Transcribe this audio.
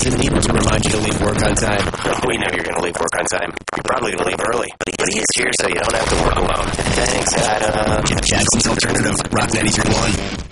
didn't need to remind you to leave work on time. We knew you were going to leave work on time. You're probably going to leave early. But he is here so you don't have to work alone. Thanks, Adam. Jeff Jackson's Alternative, Rock 93.1.